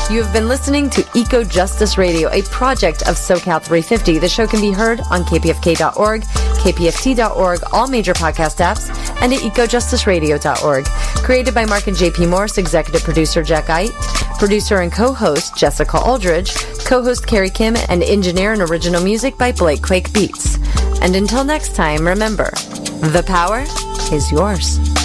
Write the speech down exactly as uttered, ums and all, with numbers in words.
You have been listening to Eco Justice Radio, a project of SoCal three fifty. The show can be heard on K P F K dot org, K P F T dot org, all major podcast apps, and at eco justice radio dot org. Created by Mark and J P Morse, executive producer Jack Ite, producer and co-host Jessica Aldridge, co-host Carrie Kim, and engineer and original music by Blake Quake Beats. And until next time, remember, the power is yours.